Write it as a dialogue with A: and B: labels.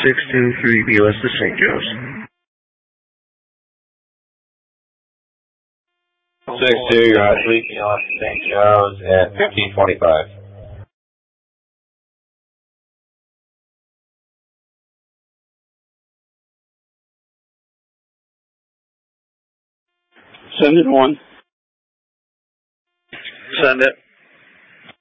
A: 623 BOS to St. Joe's.
B: 6-2, you're on 3 BOS to St. Joe's at 15:25.
C: Send it one.
A: Send it.